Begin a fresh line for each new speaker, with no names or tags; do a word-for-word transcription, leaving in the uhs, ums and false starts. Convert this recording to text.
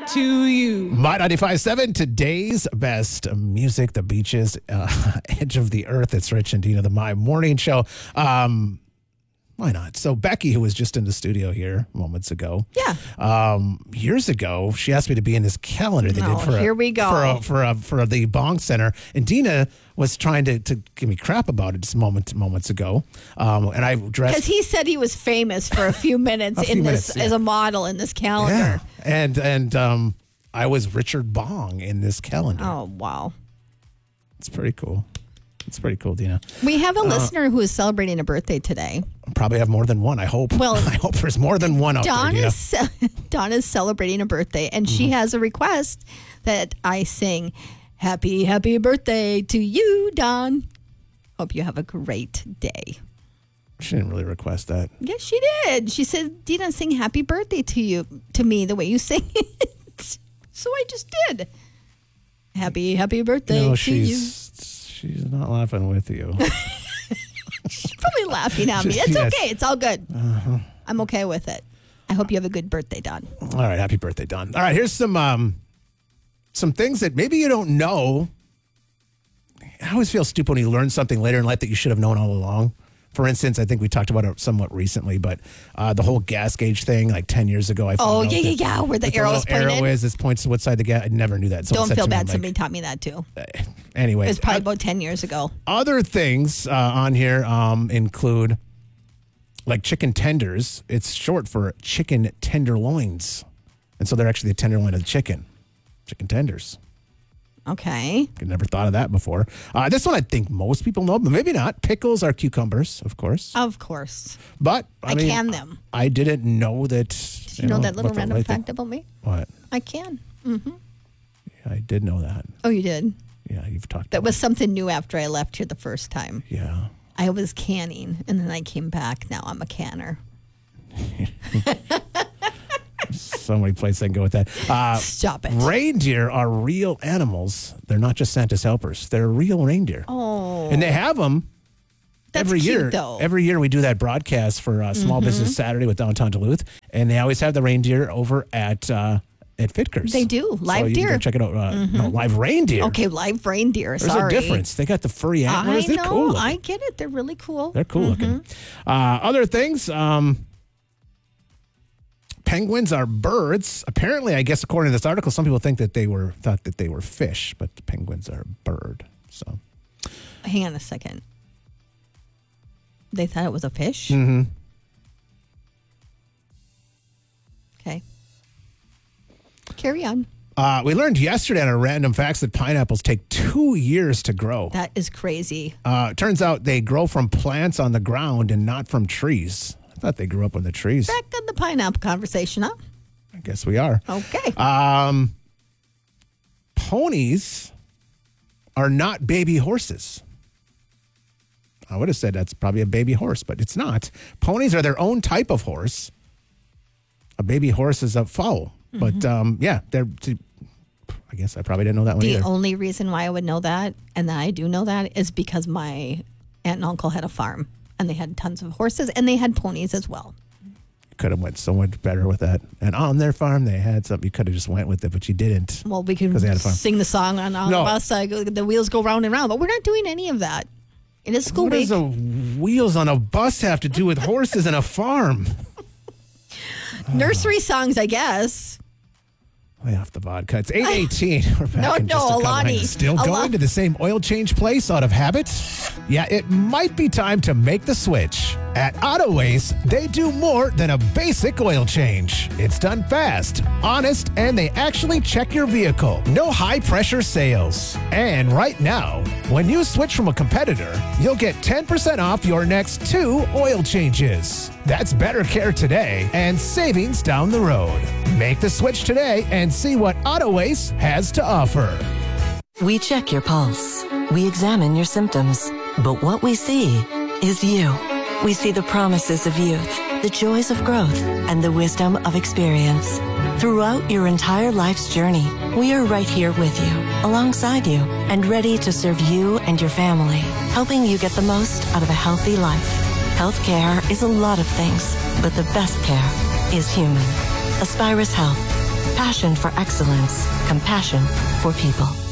to you.
My ninety-five point seven, today's best music, the beaches, uh, edge of the earth. It's Rich and Dina, the My Morning Show. Um, why not? So Becky, who was just in the studio here moments ago.
Yeah.
Um, years ago, she asked me to be in this calendar they
Oh,
did for
here
a,
we go.
for a, for a, for the Bong Center, and Dina was trying to, to give me crap about it just moment moments ago. Um, and I dressed
Because he said he was famous for a few minutes
A few
in
minutes,
this
yeah.
as a model in this calendar.
yeah, and and um, I was Richard Bong in this calendar.
Oh, wow.
It's pretty cool. It's pretty cool, Dina.
We have a
Uh,
listener who is celebrating a birthday today.
Probably have more than one. I hope.
Well,
I hope there's more than one out
Dawn
there. Dina.
is, ce- Dawn is celebrating a birthday, and
Mm-hmm.
she has a request that I sing happy, happy birthday to you, Dawn. Hope you have a great day.
She didn't really request that.
Yes, she did. She said, Dina, sing happy birthday to you, to me, the way you sing it. So I just did. Happy, happy birthday
No,
to
she's she's not laughing with you.
you. She's probably laughing at me. It's
Yes.
okay. It's all good.
Uh-huh.
I'm okay with it. I hope you have a good birthday, Dawn.
All right, happy birthday, Don. All right, here's some um, some things that maybe you don't know. I always feel stupid when you learn something later in life that you should have known all along. For instance, I think we talked about it somewhat recently, but uh, the whole gas gauge thing, like ten years ago, I found
Oh,
out
yeah,
that-
yeah, yeah, where the
that
arrow's
little arrow
pointed.
is, this points to what side the gas. I never knew that. Someone
Don't
said
feel
to me,
bad.
I'm like,
Somebody taught me that too.
Anyway,
It was probably about ten years ago.
other things uh, on here um, include like chicken tenders. It's short for chicken tenderloins. And so they're actually the tenderloin of the chicken. Chicken tenders.
Okay.
I never thought of that before. Uh, this one I think most people know, but maybe not. Pickles are cucumbers, of course.
Of course.
But I,
I
mean,
can them.
I didn't know that.
Did you know, that little
what the
random
right thing-
fact about me?
What?
I can.
I did know that.
Oh, you did?
Yeah, you've talked
That
about
was something new after I left here the first time.
it. Yeah.
I was canning, and then I came back. Now I'm a canner.
So many places I can go with that. Uh,
Stop it.
Reindeer are real animals. They're not just Santa's helpers. They're real reindeer.
Oh,
And they have them
that's
every
cute,
year.
though.
Every year we do that broadcast for uh, Small
Mm-hmm.
Business Saturday with Downtown Duluth, and they always have the reindeer over at uh, at Fitker's.
They do. Live
so you can
deer. Mm-hmm.
go check it out. Uh, No, live reindeer.
Okay, live reindeer.
There's
Sorry.
a difference. They got the furry
I
antlers. They're
know.
cool looking.
I get it. They're really cool.
They're cool looking.
Mm-hmm.
Uh, other things. Um, penguins are birds. Apparently, I guess according to this article, some people think that they were thought that they were fish, but the penguins are a bird. So
Hang on a second. They thought it was a fish?
Mm-hmm.
Okay. Carry on.
uh, we learned yesterday on our random facts that pineapples take two years to grow.
That is crazy.
Uh, it turns out they grow from plants on the ground and not from trees. I thought they grew up on the trees.
Back on the pineapple conversation, huh?
I guess we are.
Okay.
Um, ponies are not baby horses. I would have said that's probably a baby horse, but it's not. Ponies are their own type of horse. A baby horse is a foal. But um, yeah, they're. I guess I probably didn't know that one
The
either.
only reason why I would know that, and that I do know that, is because my aunt and uncle had a farm, and they had tons of horses, and they had ponies as well.
Could have went so much better with that. And on their farm, they had something. You could have just went with it, but you didn't.
Well, we could
'Cause they had a farm.
sing the song on all
No.
of us. Uh, the wheels go round and round, but we're not doing any of that. It is school
What
week.
does the wheels on a bus have to do with horses and a farm?
Nursery songs, I guess.
Way off the vodka. It's eight eighteen. We're back
No,
in just
no,
a couple
Alani.
minutes. Still
Ala-
going to the same oil change place out of habit? Yeah, it might be time to make the switch. At Autoways, they do more than a basic oil change. It's done fast, honest, and they actually check your vehicle. No high-pressure sales. And right now, when you switch from a competitor, you'll get ten percent off your next two oil changes. That's better care today and savings down the road. Make the switch today and see what Autoways has to offer.
We check your pulse. We examine your symptoms. But what we see is you. We see the promises of youth, the joys of growth, and the wisdom of experience. Throughout your entire life's journey, we are right here with you, alongside you, and ready to serve you and your family, helping you get the most out of a healthy life. Healthcare is a lot of things, but the best care is human. Aspirus Health. Passion for excellence. Compassion for people.